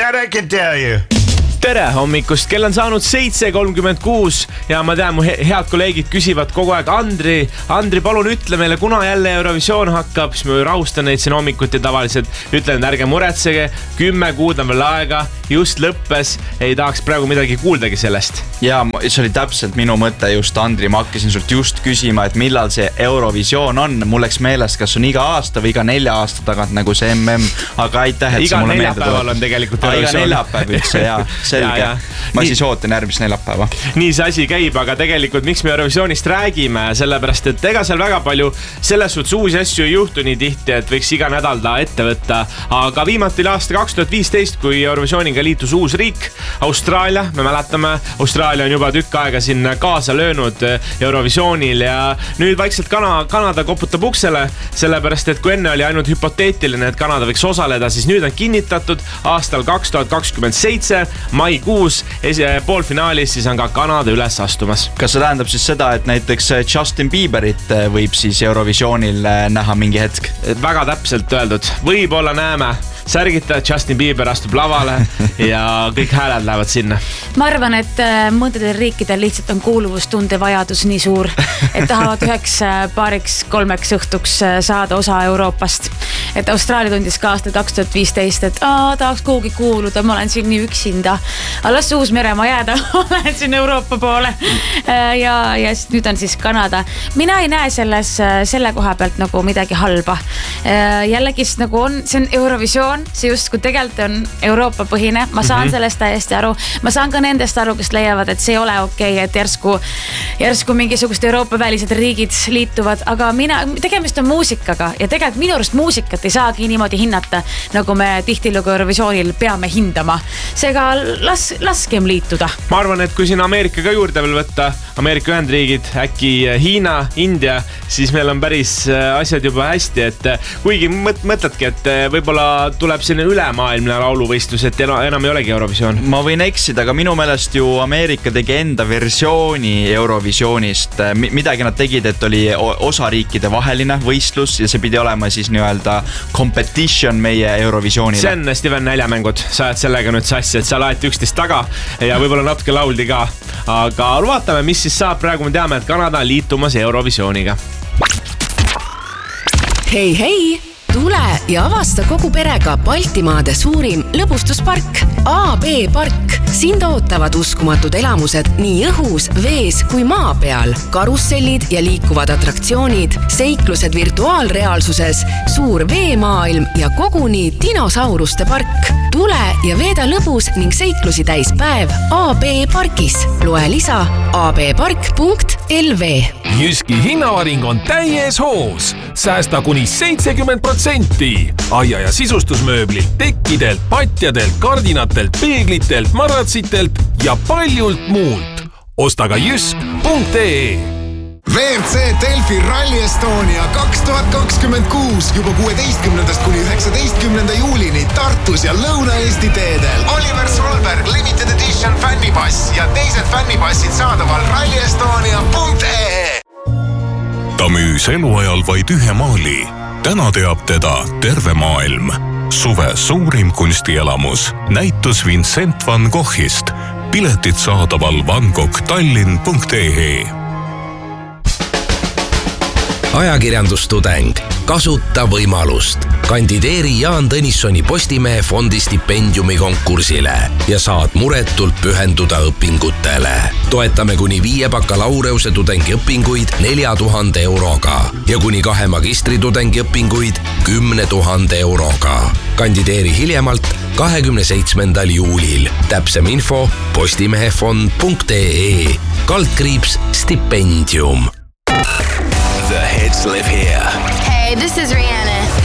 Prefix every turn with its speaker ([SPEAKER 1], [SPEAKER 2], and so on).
[SPEAKER 1] That I can tell you.
[SPEAKER 2] Tere hommikust, kell on saanud 7:36 ja ma tean, mu head kolleegid küsivad kogu aeg Andri, palun ütle meile, kuna jälle Eurovisioon hakkab, siis ma rahustan neid siin hommikuti tavaliselt, ütlen, ärge muretsege, 10 kuud on veel aega, just lõppes, ei tahaks praegu midagi kuuldagi sellest.
[SPEAKER 3] Ja see oli täpselt minu mõte just, Andri, ma hakkasin sult just küsima, et millal see Eurovisioon on, mul läks meelest, kas on iga aasta või iga 4 aasta tagant nagu see MM, aga aitäh, et
[SPEAKER 2] iga neljapäeval on tegelikult
[SPEAKER 3] Eurovisioon. Iga neljapäev üldse, jaa. Selge. Ma siis ootan järgmist neljapäeva.
[SPEAKER 2] Nii see asi käib, aga tegelikult miks me Eurovisioonist räägime, sellepärast et ega seal väga palju selles suhtes uusi asju ei juhtu nii tihti, et võiks iga nädal ta ette võtta. Aga viimati oli aasta 2015, kui Eurovisiooniga liitus uus riik, Austraalia. Me mäletame, Austraalia on juba tükk aega siin kaasa löönud Eurovisioonil ja nüüd vaikselt Kanada koputab uksele, sellepärast et kui enne oli ainult hüpoteetiline, et Kanada võiks osaleda, siis nüüd on kinnitatud aastal 2027 maikuus poolfinaalis, siis on ka Kanada üles astumas.
[SPEAKER 3] Kas see tähendab siis seda, et näiteks Justin Bieberit võib siis Eurovisioonil näha mingi hetk?
[SPEAKER 2] Väga täpselt öeldud. Võib-olla näeme. Särgita, Justin Bieber astub lavale ja kõik hääled lähevad sinna.
[SPEAKER 4] Ma arvan, et mõndadel riikidel lihtsalt on kuuluvustunde vajadus nii suur, et tahavad üheks paariks 3 õhtuks saada osa Euroopast. Et Austraalia tundis ka aastal 2015, et tahaks kuhugi kuuluda, ma olen siin nii üksinda. Las Uus-Meremaa jääda, olen siin Euroopa poole. Ja siis nüüd on siis Kanada. Mina ei näe selle koha pealt nagu midagi halba. Jällegi nagu on, see on Eurovisioon, see just kui tegelikult on Euroopa põhine, ma saan sellest täiesti aru, ma saan ka nendest aru, kes leiavad, et see ei ole okei, et järsku mingisugust Euroopa välised riigid liituvad, aga tegemist on muusikaga ja tegelikult minu arust muusikat ei saagi niimoodi hinnata, nagu me tihtilugu Eurovisioonil peame hindama. Seega laskem liituda.
[SPEAKER 2] Ma arvan, et kui siin Ameerika ka juurde veel võtta, Ameerika Ühendriigid, äkki Hiina, India, siis meil on päris asjad juba hästi, et kuigi mõtledki, et võib-olla tuleb selline ülemaailmne lauluvõistlus, et enam ei olegi Eurovisioon.
[SPEAKER 3] Ma võin eksida, aga minu meelest ju Ameerika tegi enda versiooni Eurovisioonist. Midagi nad tegid, et oli osariikide vaheline võistlus ja see pidi olema siis nii-öelda competition meie Eurovisioonile.
[SPEAKER 2] See on Steven näljamängud, sa oled sellega nüüd sassi, et sa laeti 11 taga ja võib-olla natuke lauldi ka. Aga vaatame, mis siis saab. Praegu me teame, et Kanada on liitumas Eurovisiooniga.
[SPEAKER 5] Hei! Tule ja avasta kogu perega Baltimaade suurim lõbustuspark AB Park. Sind ootavad uskumatud elamused nii õhus, vees kui maa peal. Karussellid ja liikuvad atraktsioonid, seiklused virtuaalreaalsuses, suur veemaailm ja koguni dinosauruste park. Tule ja veeda lõbus ning seiklusi täis päev AB Parkis. Loe lisa abpark.lv.
[SPEAKER 6] Jyski hinnavaring on täies hoos. Säästa kuni 70%. Aia- ja sisustusmööblilt, tekkidelt, patjadelt, kardinatelt, peeglitelt, marratsitelt ja paljult muult. Osta ka jysk.ee.
[SPEAKER 7] WRC Delfi Rally Estonia 2026 juba 16. kuni 19. juulini Tartus ja Lõuna-Eesti teedel. Oliver Solberg Limited Edition fännipass ja teised fännipassid saadaval rallyestonia.ee.
[SPEAKER 8] Ta müüs eluajal vaid ühe maali. Täna teab teda terve maailm. Suve suurim kunstielamus. Näitus Vincent van Goghist. Piletid saadaval vangoghtallinn.ee.
[SPEAKER 9] Ajakirjandustudeng. Kasuta võimalust. Kandideeri Jaan Tõnissoni Postimehe fondi stipendiumi konkursile ja saad muretult pühenduda õpingutele. Toetame kuni 5 bakalaureuse tudengiõpinguid 4000 euroga ja kuni 2 magistritudengi õpinguid 10 000 euroga. Kandideeri hiljemalt 27. juulil. Täpsem info postimehefond.ee /stipendium.
[SPEAKER 10] The hits live here.
[SPEAKER 11] Hey, this is Rihanna.